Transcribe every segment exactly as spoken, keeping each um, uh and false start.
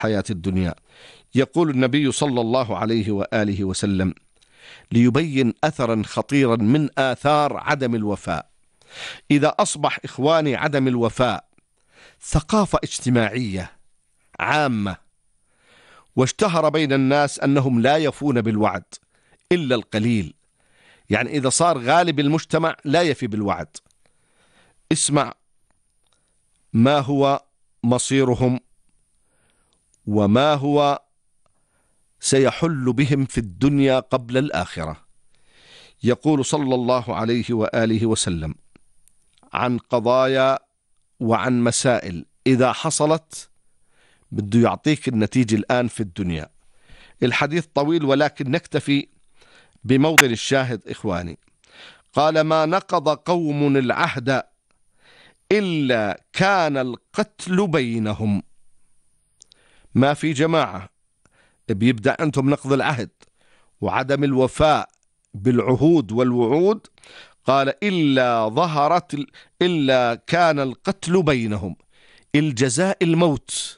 حياة الدنيا. يقول النبي صلى الله عليه وآله وسلم ليبين أثرا خطيرا من آثار عدم الوفاء: إذا أصبح إخواني عدم الوفاء ثقافة اجتماعية عامة، واشتهر بين الناس أنهم لا يفون بالوعد إلا القليل، يعني إذا صار غالب المجتمع لا يفي بالوعد، اسمع ما هو مصيرهم وما هو سيحل بهم في الدنيا قبل الآخرة. يقول صلى الله عليه وآله وسلم عن قضايا وعن مسائل إذا حصلت بده يعطيك النتيجة الآن في الدنيا. الحديث طويل ولكن نكتفي بموطن الشاهد إخواني. قال: ما نقض قوم العهد إلا كان القتل بينهم. ما في جماعة بيبدأ أنتم نقض العهد وعدم الوفاء بالعهود والوعود، قال إلا ظهرت إلا كان القتل بينهم. الجزاء الموت.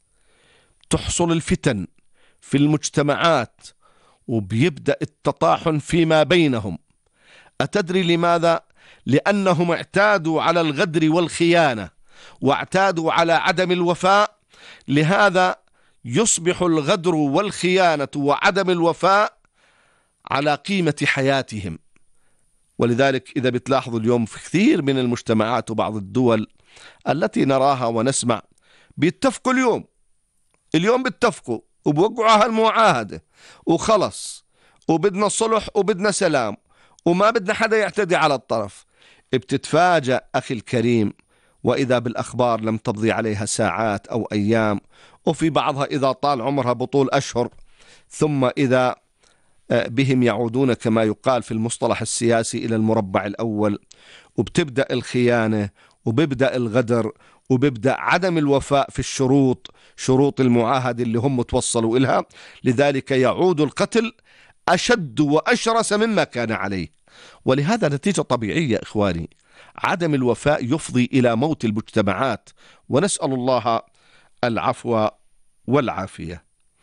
تحصل الفتن في المجتمعات وبيبدأ التطاحن فيما بينهم. أتدري لماذا؟ لأنهم اعتادوا على الغدر والخيانة واعتادوا على عدم الوفاء، لهذا يصبح الغدر والخيانة وعدم الوفاء على قيمة حياتهم. ولذلك إذا بتلاحظوا اليوم في كثير من المجتمعات وبعض الدول التي نراها ونسمع بيتفقوا اليوم اليوم بيتفقوا وبوقعوا هالمعاهدة وخلص، وبدنا صلح وبدنا سلام وما بدنا حدا يعتدي على الطرف. بتتفاجأ أخي الكريم وإذا بالأخبار لم تمضي عليها ساعات أو أيام، وفي بعضها إذا طال عمرها بطول أشهر، ثم إذا بهم يعودون كما يقال في المصطلح السياسي إلى المربع الأول، وبتبدأ الخيانة وبيبدأ الغدر وبيبدأ عدم الوفاء في الشروط، شروط المعاهدة اللي هم توصلوا إلها. لذلك يعود القتل أشد وأشرس مما كان عليه. ولهذا نتيجة طبيعية إخواني، عدم الوفاء يفضي إلى موت المجتمعات، ونسأل الله العفو والعافية.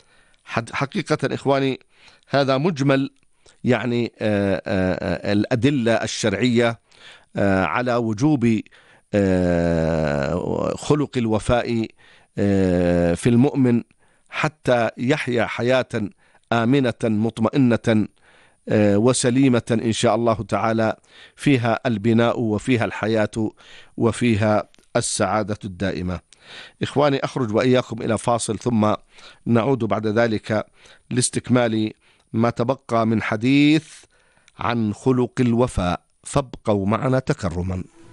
حقيقة إخواني هذا مجمل يعني آآ آآ الأدلة الشرعية على وجوب خلق الوفاء في المؤمن حتى يحيا حياة آمنة مطمئنة وسليمة إن شاء الله تعالى، فيها البناء وفيها الحياة وفيها السعادة الدائمة. إخواني، أخرج وإياكم إلى فاصل ثم نعود بعد ذلك لاستكمال ما تبقى من حديث عن خلق الوفاء، فابقوا معنا تكرما.